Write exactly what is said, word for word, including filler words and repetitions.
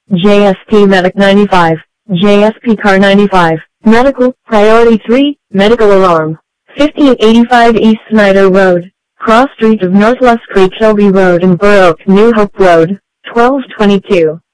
J S P Medic ninety-five, J S P Car ninety-five, Medical, Priority three, Medical Alarm. fifteen eighty-five East Snyder Road, cross street of North Lusk Creek Shelby Road and Borough New Hope Road, twelve twenty-two.